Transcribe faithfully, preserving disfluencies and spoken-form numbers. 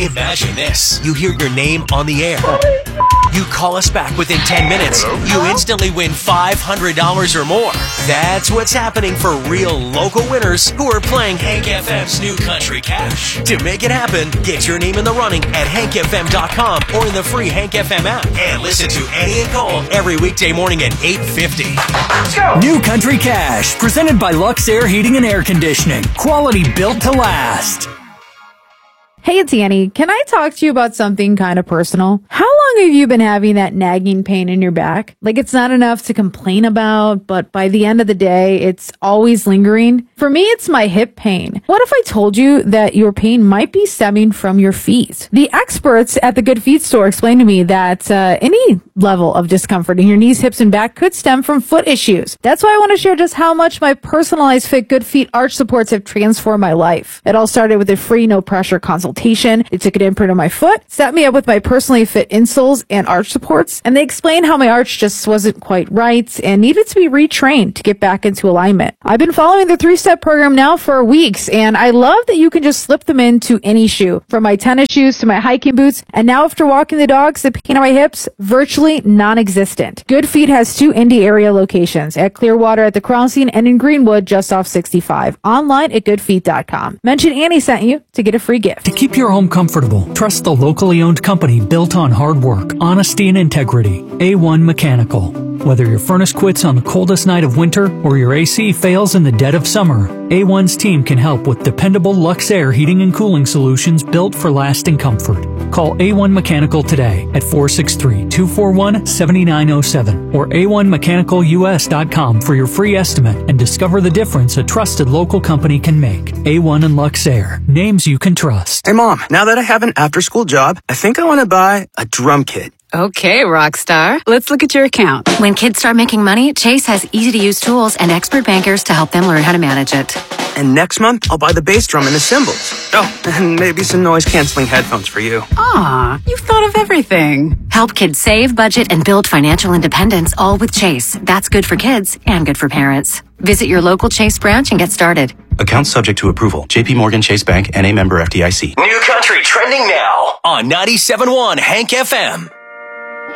Imagine this. You hear your name on the air. You call us back within ten minutes. You instantly win five hundred dollars or more. That's what's happening for real local winners who are playing Hank F M's New Country Cash. To make it happen, get your name in the running at hank f m dot com or in the free Hank F M app. And listen to Annie and Cole every weekday morning at eight fifty. Let's go! New Country Cash, presented by Lux Air Heating and Air Conditioning. Quality built to last. Hey, it's Annie. Can I talk to you about something kind of personal? How long have you been having that nagging pain in your back? Like it's not enough to complain about, but by the end of the day, it's always lingering. For me, it's my hip pain. What if I told you that your pain might be stemming from your feet? The experts at the Good Feet store explained to me that uh, any level of discomfort in your knees, hips, and back could stem from foot issues. That's why I want to share just how much my personalized fit Good Feet arch supports have transformed my life. It all started with a free, no pressure consultation. They took an imprint on my foot, set me up with my personally fit insoles and arch supports, and they explained how my arch just wasn't quite right and needed to be retrained to get back into alignment. I've been following the three-step program now for weeks, and I love that you can just slip them into any shoe, from my tennis shoes to my hiking boots, and now after walking the dogs, the pain on my hips, virtually non-existent. Good Feet has two Indy area locations, at Clearwater at the Crossing and in Greenwood just off sixty-five. Online at good feet dot com. Mention Annie sent you to get a free gift. To keep your home comfortable, trust the locally owned company built on hard work, honesty, and integrity. A one Mechanical. Whether your furnace quits on the coldest night of winter or your A C fails in the dead of summer, A one's team can help with dependable Lux Air heating and cooling solutions built for lasting comfort. Call A one Mechanical today at four six three, two four one, seven nine zero seven or a one mechanical u s dot com for your free estimate and discover the difference a trusted local company can make. A one and Lux Air. Names you can trust. Hey Mom, now that I have an after-school job, I think I want to buy a drum kit. Okay, Rockstar. Let's look at your account. When kids start making money, Chase has easy-to-use tools and expert bankers to help them learn how to manage it. And next month, I'll buy the bass drum and the cymbals. Oh, and maybe some noise-canceling headphones for you. Aw, you've thought of everything. Help kids save, budget, and build financial independence, all with Chase. That's good for kids and good for parents. Visit your local Chase branch and get started. Account subject to approval. J P Morgan Chase Bank, N A member F D I C. New Country trending now on ninety-seven point one Hank F M.